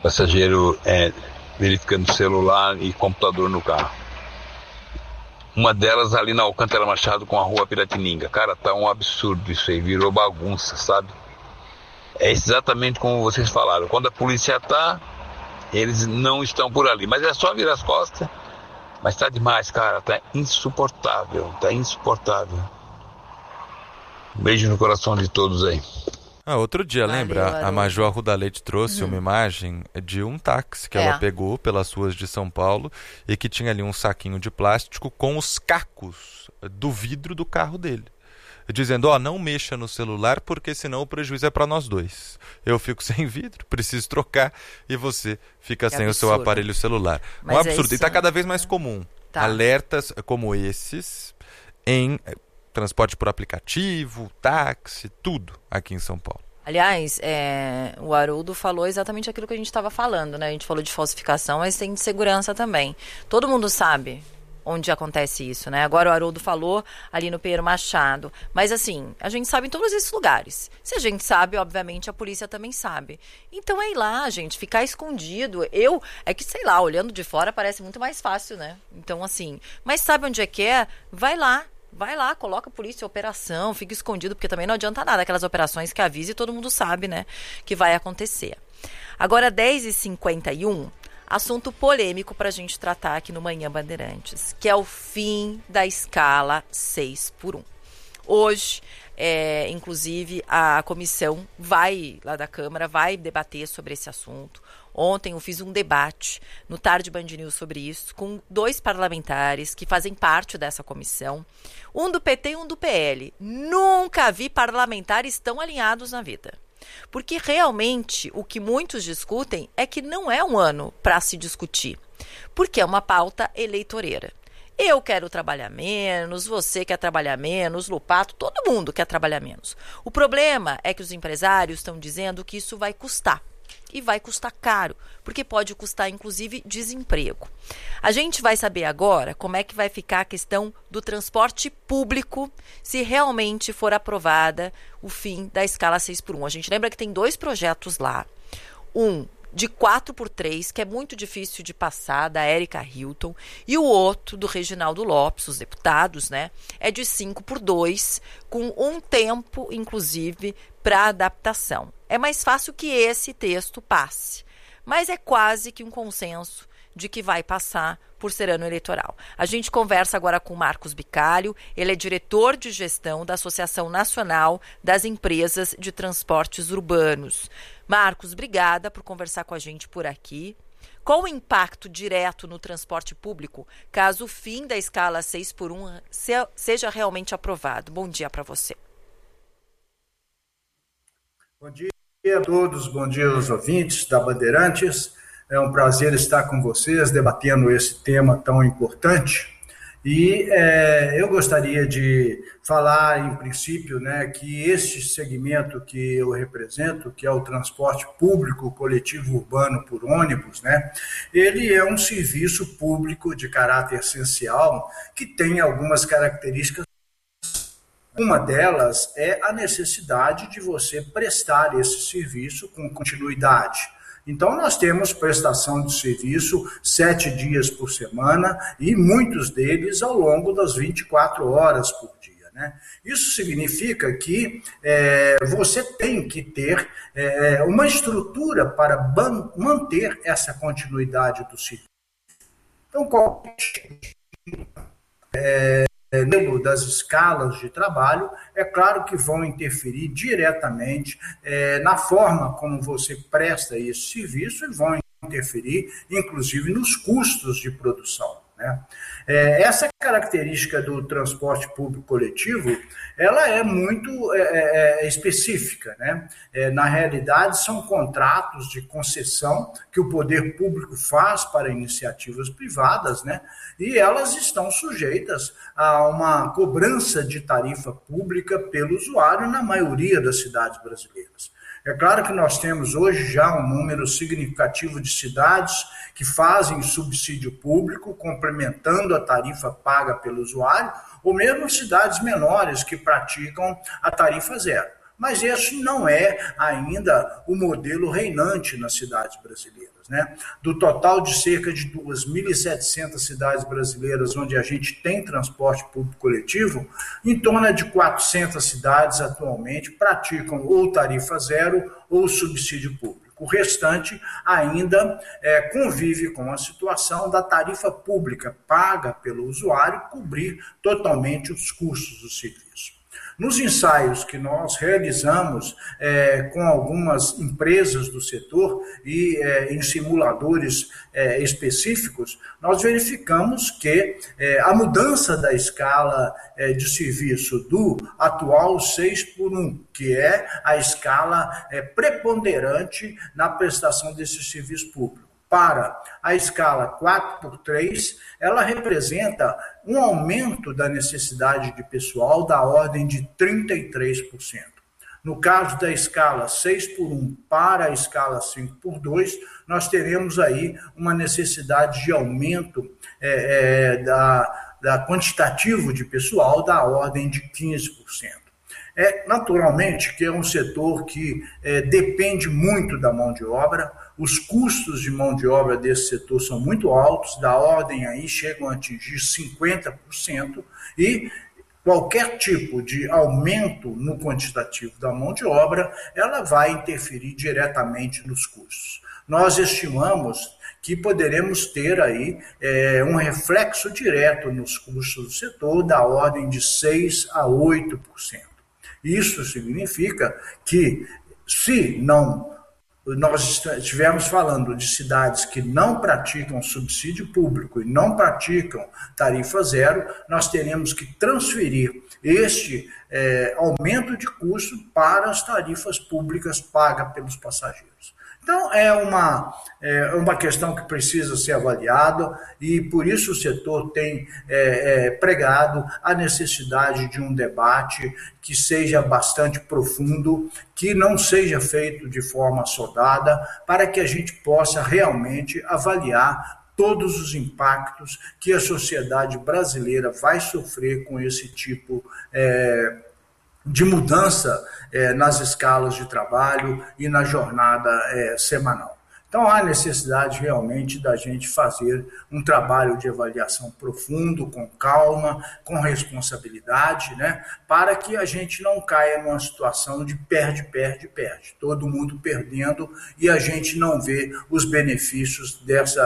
passageiro verificando celular e computador no carro. Uma delas ali na Alcântara Machado com a rua Piratininga. Cara, tá um absurdo isso aí, virou bagunça, sabe? É exatamente como vocês falaram. Quando a polícia tá, eles não estão por ali. Mas é só virar as costas. Mas tá demais, cara. Tá insuportável. Tá insuportável. Um beijo no coração de todos aí. Outro dia, lembra? A Major Arruda Leite trouxe uma imagem de um táxi que ela pegou pelas ruas de São Paulo e que tinha ali um saquinho de plástico com os cacos do vidro do carro dele. Dizendo, não mexa no celular porque senão o prejuízo é para nós dois. Eu fico sem vidro, preciso trocar e você fica sem o seu aparelho celular. Um absurdo. E está cada vez mais comum. Alertas como esses em transporte por aplicativo, táxi, tudo aqui em São Paulo. Aliás, o Haroldo falou exatamente aquilo que a gente estava falando, né? A gente falou de falsificação, mas tem de segurança também. Todo mundo sabe onde acontece isso, né? Agora o Haroldo falou ali no Pinheiro Machado. Mas assim, a gente sabe em todos esses lugares. Se a gente sabe, obviamente, a polícia também sabe. Então é ir lá, gente, ficar escondido. Sei lá, olhando de fora parece muito mais fácil, né? Então assim, mas sabe onde é que é? Vai lá, coloca a polícia, operação, fica escondido, porque também não adianta nada. Aquelas operações que avisa e todo mundo sabe, né, que vai acontecer. Agora, 10h51, assunto polêmico para a gente tratar aqui no Manhã Bandeirantes, que é o fim da escala 6x1. Hoje, inclusive, a comissão lá da Câmara vai debater sobre esse assunto. Ontem eu fiz um debate no Tarde Band News sobre isso, com 2 parlamentares que fazem parte dessa comissão, um do PT e um do PL. Nunca vi parlamentares tão alinhados na vida. Porque realmente o que muitos discutem é que não é um ano para se discutir, porque é uma pauta eleitoreira. Eu quero trabalhar menos, você quer trabalhar menos, Lupato, todo mundo quer trabalhar menos. O problema é que os empresários estão dizendo que isso vai custar. E vai custar caro, porque pode custar, inclusive, desemprego. A gente vai saber agora como é que vai ficar a questão do transporte público se realmente for aprovada o fim da escala 6x1. A gente lembra que tem 2 projetos lá. Um de 4x3, que é muito difícil de passar, da Érica Hilton, e o outro do Reginaldo Lopes, os deputados, né? É de 5x2, com um tempo, inclusive, para adaptação. É mais fácil que esse texto passe, mas é quase que um consenso de que vai passar por ser ano eleitoral. A gente conversa agora com o Marcos Bicalho, ele é diretor de gestão da Associação Nacional das Empresas de Transportes Urbanos. Marcos, obrigada por conversar com a gente por aqui. Qual o impacto direto no transporte público caso o fim da escala 6x1 seja realmente aprovado? Bom dia para você. Bom dia a todos, bom dia aos ouvintes da Bandeirantes. É um prazer estar com vocês debatendo esse tema tão importante. E eu gostaria de falar, em princípio, né, que este segmento que eu represento, que é o transporte público coletivo urbano por ônibus, né, ele é um serviço público de caráter essencial que tem algumas características. Uma delas é a necessidade de você prestar esse serviço com continuidade. Então, nós temos prestação de serviço 7 dias por semana e muitos deles ao longo das 24 horas por dia, né? Isso significa que você tem que ter uma estrutura para manter essa continuidade do serviço. Então, das escalas de trabalho, é claro que vão interferir diretamente na forma como você presta esse serviço e vão interferir, inclusive, nos custos de produção, né? Essa característica do transporte público coletivo, ela é muito específica, né? Na realidade, são contratos de concessão que o poder público faz para iniciativas privadas, né? E elas estão sujeitas a uma cobrança de tarifa pública pelo usuário na maioria das cidades brasileiras. É claro que nós temos hoje já um número significativo de cidades que fazem subsídio público, complementando a tarifa paga pelo usuário, ou mesmo cidades menores que praticam a tarifa zero. Mas esse não é ainda o modelo reinante nas cidades brasileiras, né? Do total de cerca de 2.700 cidades brasileiras onde a gente tem transporte público coletivo, em torno de 400 cidades atualmente praticam ou tarifa zero ou subsídio público. O restante ainda convive com a situação da tarifa pública paga pelo usuário cobrir totalmente os custos do serviço. Nos ensaios que nós realizamos com algumas empresas do setor e em simuladores específicos, nós verificamos que a mudança da escala de serviço do atual 6x1, que é a escala preponderante na prestação desse serviço público, para a escala 4x3, ela representa um aumento da necessidade de pessoal da ordem de 33%. No caso da escala 6x1 para a escala 5x2, nós teremos aí uma necessidade de aumento da quantitativo de pessoal da ordem de 15%. Naturalmente que é um setor que depende muito da mão de obra, os custos de mão de obra desse setor são muito altos, da ordem aí chegam a atingir 50%, e qualquer tipo de aumento no quantitativo da mão de obra, ela vai interferir diretamente nos custos. Nós estimamos que poderemos ter aí um reflexo direto nos custos do setor da ordem de 6% a 8%. Isso significa que, se nós estivermos falando de cidades que não praticam subsídio público e não praticam tarifa zero, nós teremos que transferir este aumento de custo para as tarifas públicas pagas pelos passageiros. Então, é uma questão que precisa ser avaliada e, por isso, o setor tem pregado a necessidade de um debate que seja bastante profundo, que não seja feito de forma assodada, para que a gente possa realmente avaliar todos os impactos que a sociedade brasileira vai sofrer com esse tipo de mudança nas escalas de trabalho e na jornada semanal. Então, há necessidade realmente da gente fazer um trabalho de avaliação profundo, com calma, com responsabilidade, né, para que a gente não caia numa situação de perde, todo mundo perdendo e a gente não vê os benefícios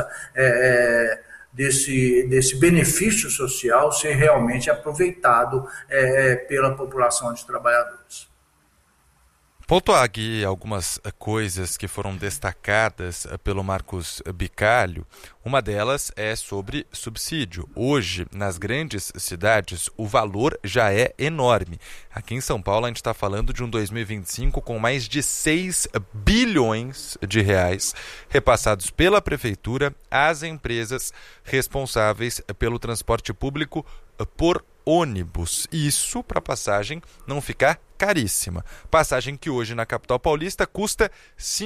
desse benefício social ser realmente aproveitado pela população de trabalhadores. Pontuar aqui algumas coisas que foram destacadas pelo Marcos Bicalho. Uma delas é sobre subsídio. Hoje, nas grandes cidades, o valor já é enorme. Aqui em São Paulo, a gente está falando de um 2025 com mais de 6 bilhões de reais repassados pela Prefeitura às empresas responsáveis pelo transporte público por ônibus. Isso para a passagem não ficar caríssima. Passagem que hoje na capital paulista custa R$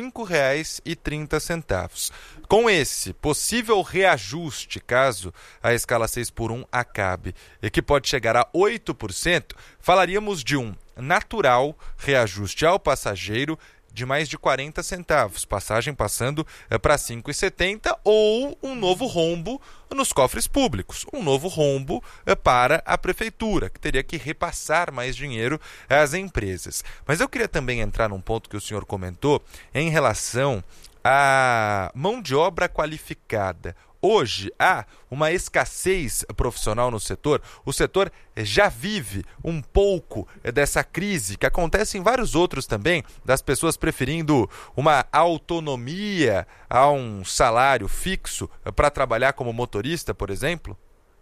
5,30. Com esse possível reajuste, caso a escala 6x1 acabe, e que pode chegar a 8%, falaríamos de um natural reajuste ao passageiro de mais de 40 centavos, passagem passando para 5,70, ou um novo rombo nos cofres públicos, um novo rombo para a prefeitura, que teria que repassar mais dinheiro às empresas. Mas eu queria também entrar num ponto que o senhor comentou em relação à mão de obra qualificada. Hoje há uma escassez profissional no setor. O setor já vive um pouco dessa crise que acontece em vários outros também, das pessoas preferindo uma autonomia a um salário fixo para trabalhar como motorista, por exemplo?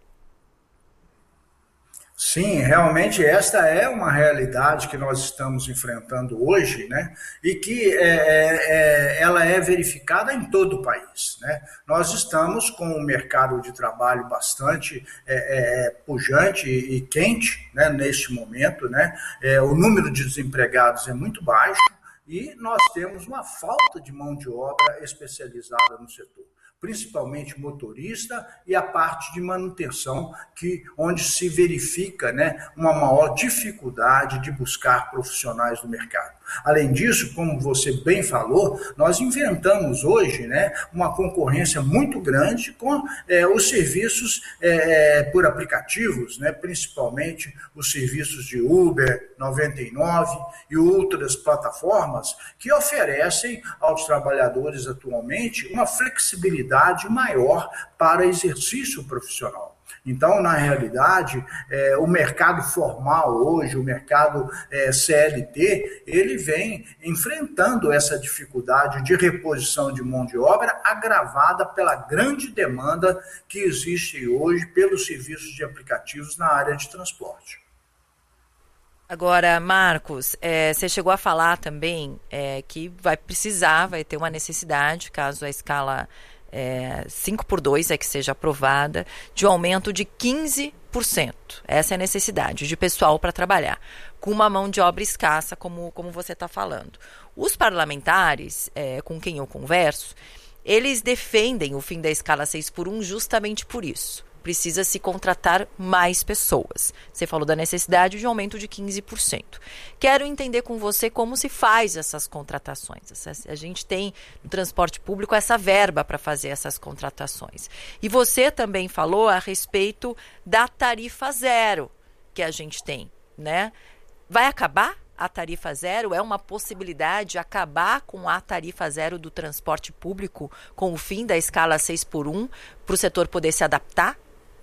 Sim, realmente esta é uma realidade que nós estamos enfrentando hoje, né? E que ela é verificada em todo o país, né? Nós estamos com um mercado de trabalho bastante pujante e quente, né, neste momento, né? O número de desempregados é muito baixo e nós temos uma falta de mão de obra especializada no setor. principalmente motorista, e a parte de manutenção, onde se verifica, né, uma maior dificuldade de buscar profissionais no mercado. Além disso, como você bem falou, nós inventamos hoje, né, uma concorrência muito grande com os serviços por aplicativos, né, principalmente os serviços de Uber, 99 e outras plataformas que oferecem aos trabalhadores atualmente uma flexibilidade maior para exercício profissional. Então, na realidade, o mercado formal hoje, o mercado CLT, ele vem enfrentando essa dificuldade de reposição de mão de obra agravada pela grande demanda que existe hoje pelos serviços de aplicativos na área de transporte. Agora, Marcos, você chegou a falar também que vai ter uma necessidade, caso a escala 5x2 que seja aprovada, de um aumento de 15%. Essa é a necessidade de pessoal para trabalhar, com uma mão de obra escassa, como você está falando. Os parlamentares, com quem eu converso, eles defendem o fim da escala 6x1 justamente por isso. Precisa se contratar mais pessoas. Você falou da necessidade de um aumento de 15%. Quero entender com você como se faz essas contratações. A gente tem no transporte público essa verba para fazer essas contratações. E você também falou a respeito da tarifa zero que a gente tem, né? Vai acabar a tarifa zero? É uma possibilidade acabar com a tarifa zero do transporte público com o fim da escala 6x1 para o setor poder se adaptar?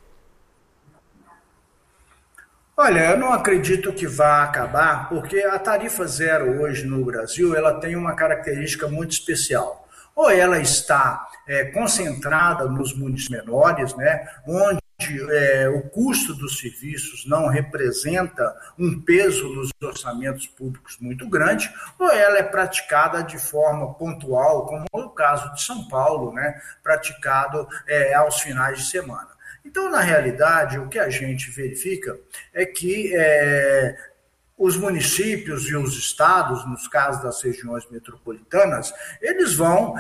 Olha, eu não acredito que vá acabar, porque a tarifa zero hoje no Brasil, ela tem uma característica muito especial. Ou ela está concentrada nos municípios menores, né, onde o custo dos serviços não representa um peso nos orçamentos públicos muito grande, ou ela é praticada de forma pontual, como no caso de São Paulo, né, praticado aos finais de semana. Então, na realidade, o que a gente verifica é que os municípios e os estados, nos casos das regiões metropolitanas, eles vão,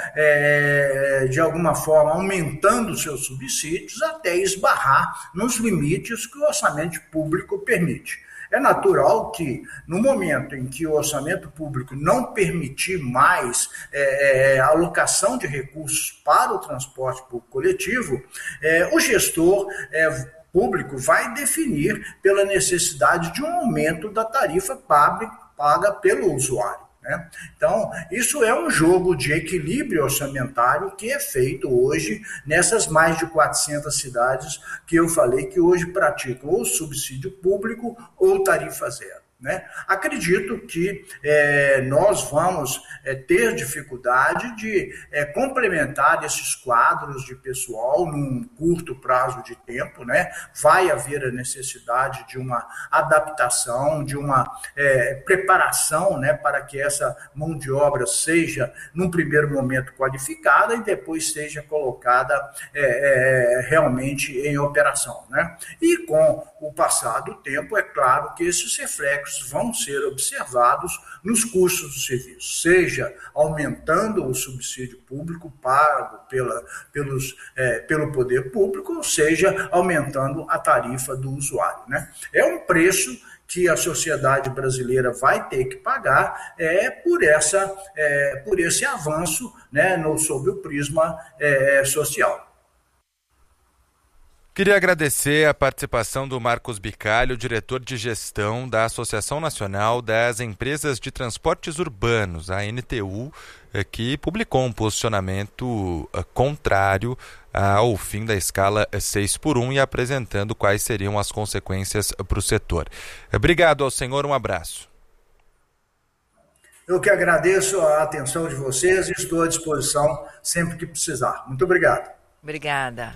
de alguma forma, aumentando seus subsídios até esbarrar nos limites que o orçamento público permite. É natural que, no momento em que o orçamento público não permitir mais alocação de recursos para o transporte público coletivo, o gestor público vai definir pela necessidade de um aumento da tarifa paga pelo usuário, né? Então, isso é um jogo de equilíbrio orçamentário que é feito hoje nessas mais de 400 cidades que eu falei que hoje praticam ou subsídio público ou tarifa zero, né? Acredito que nós vamos ter dificuldade de complementar esses quadros de pessoal num curto prazo de tempo, né? Vai haver a necessidade de uma adaptação, de uma preparação, né, para que essa mão de obra seja, num primeiro momento, qualificada e depois seja colocada realmente em operação, né? E com o passar do tempo, é claro que esses reflexos vão ser observados nos custos do serviço, seja aumentando o subsídio público pago pelo poder público, ou seja, aumentando a tarifa do usuário, né? É um preço que a sociedade brasileira vai ter que pagar por esse avanço, né, sob o prisma social. Queria agradecer a participação do Marcos Bicalho, diretor de gestão da Associação Nacional das Empresas de Transportes Urbanos, a ANTU, que publicou um posicionamento contrário ao fim da escala 6x1 e apresentando quais seriam as consequências para o setor. Obrigado ao senhor, um abraço. Eu que agradeço a atenção de vocês e estou à disposição sempre que precisar. Muito obrigado. Obrigada.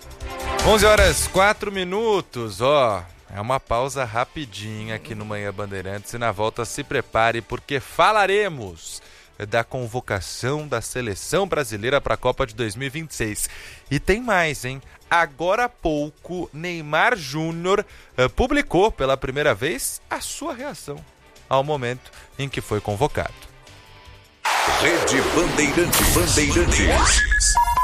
11h04, é uma pausa rapidinha aqui no Manhã Bandeirantes e na volta se prepare porque falaremos da convocação da seleção brasileira para a Copa de 2026. E tem mais, hein? Agora há pouco, Neymar Júnior publicou pela primeira vez a sua reação ao momento em que foi convocado. Rede Bandeirantes.